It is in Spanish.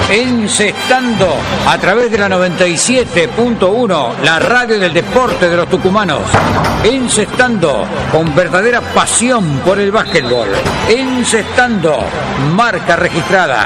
Encestando a través de la 97.1, la radio del deporte de los tucumanos. Encestando con verdadera pasión por el básquetbol. Encestando, marca registrada.